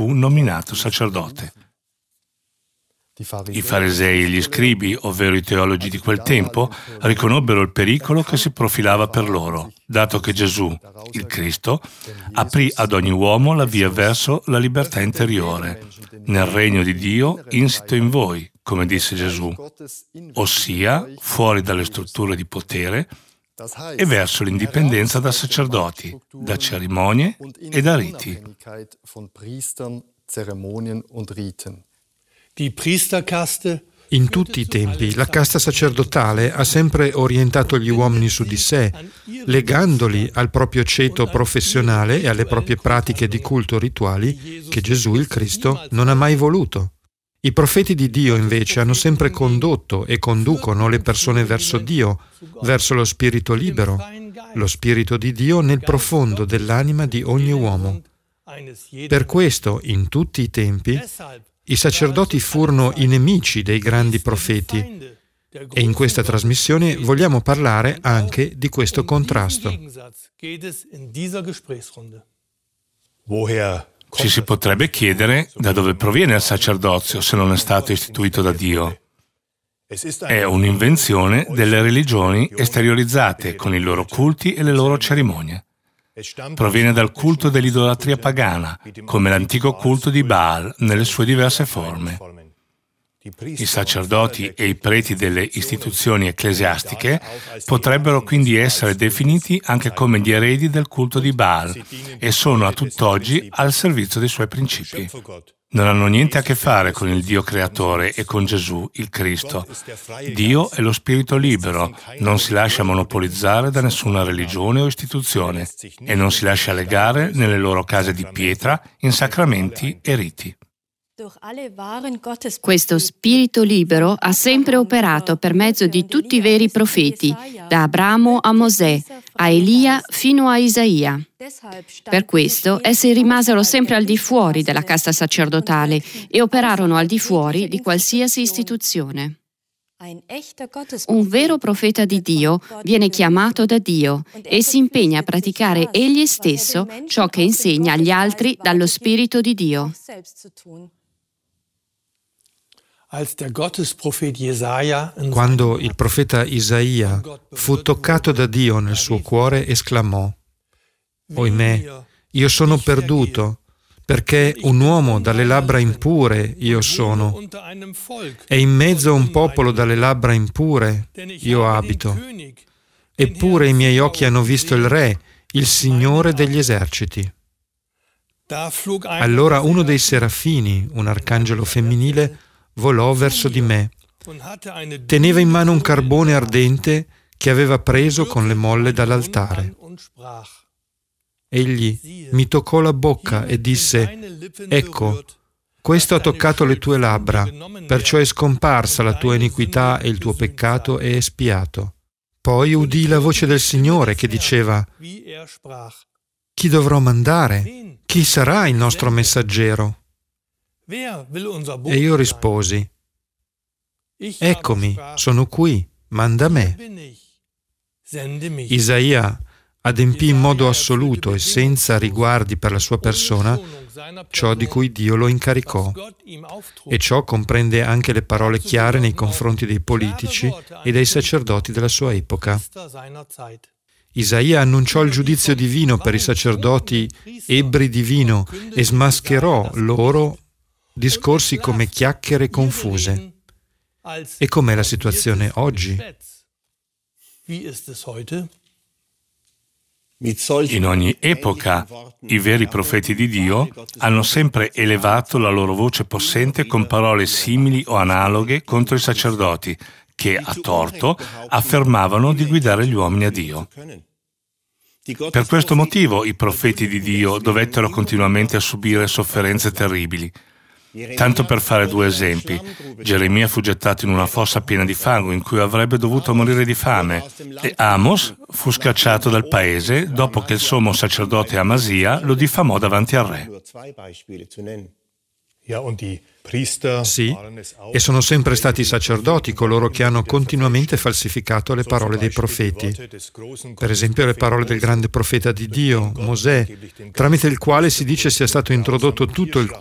fu nominato sacerdote. I farisei e gli scribi, ovvero i teologi di quel tempo, riconobbero il pericolo che si profilava per loro, dato che Gesù, il Cristo, aprì ad ogni uomo la via verso la libertà interiore, nel regno di Dio insito in voi, come disse Gesù, ossia fuori dalle strutture di potere e verso l'indipendenza da sacerdoti, da cerimonie e da riti. In tutti i tempi, la casta sacerdotale ha sempre orientato gli uomini su di sé, legandoli al proprio ceto professionale e alle proprie pratiche di culto rituali che Gesù, il Cristo, non ha mai voluto. I profeti di Dio, invece, hanno sempre condotto e conducono le persone verso Dio, verso lo spirito libero, lo spirito di Dio nel profondo dell'anima di ogni uomo. Per questo, in tutti i tempi, i sacerdoti furono i nemici dei grandi profeti e in questa trasmissione vogliamo parlare anche di questo contrasto. Ci si potrebbe chiedere da dove proviene il sacerdozio se non è stato istituito da Dio. È un'invenzione delle religioni esteriorizzate con i loro culti e le loro cerimonie. Proviene dal culto dell'idolatria pagana, come l'antico culto di Baal nelle sue diverse forme. I sacerdoti e i preti delle istituzioni ecclesiastiche potrebbero quindi essere definiti anche come gli eredi del culto di Baal e sono a tutt'oggi al servizio dei suoi principi. Non hanno niente a che fare con il Dio creatore e con Gesù, il Cristo. Dio è lo spirito libero, non si lascia monopolizzare da nessuna religione o istituzione e non si lascia legare nelle loro case di pietra in sacramenti e riti. Questo spirito libero ha sempre operato per mezzo di tutti i veri profeti, da Abramo a Mosè, a Elia fino a Isaia. Per questo essi rimasero sempre al di fuori della casta sacerdotale e operarono al di fuori di qualsiasi istituzione. Un vero profeta di Dio viene chiamato da Dio e si impegna a praticare egli stesso ciò che insegna agli altri dallo Spirito di Dio. Quando il profeta Isaia fu toccato da Dio nel suo cuore, esclamò: «Oimè, io sono perduto, perché un uomo dalle labbra impure io sono, e in mezzo a un popolo dalle labbra impure io abito. Eppure i miei occhi hanno visto il Re, il Signore degli eserciti». Allora uno dei serafini, un arcangelo femminile, volò verso di me. Teneva in mano un carbone ardente che aveva preso con le molle dall'altare. Egli mi toccò la bocca e disse: «Ecco, questo ha toccato le tue labbra, perciò è scomparsa la tua iniquità e il tuo peccato è espiato». Poi udii la voce del Signore che diceva: «Chi dovrò mandare? Chi sarà il nostro messaggero?» E io risposi: «Eccomi, sono qui, manda me». Isaia adempì in modo assoluto e senza riguardi per la sua persona ciò di cui Dio lo incaricò, e ciò comprende anche le parole chiare nei confronti dei politici e dei sacerdoti della sua epoca. Isaia annunciò il giudizio divino per i sacerdoti ebbri di vino e smascherò loro discorsi come chiacchiere confuse. E com'è la situazione oggi? In ogni epoca, i veri profeti di Dio hanno sempre elevato la loro voce possente con parole simili o analoghe contro i sacerdoti, che, a torto, affermavano di guidare gli uomini a Dio. Per questo motivo i profeti di Dio dovettero continuamente subire sofferenze terribili. Tanto per fare due esempi, Geremia fu gettato in una fossa piena di fango in cui avrebbe dovuto morire di fame e Amos fu scacciato dal paese dopo che il sommo sacerdote Amasia lo diffamò davanti al re. Sì, e sono sempre stati i sacerdoti coloro che hanno continuamente falsificato le parole dei profeti. Per esempio le parole del grande profeta di Dio, Mosè, tramite il quale si dice sia stato introdotto tutto il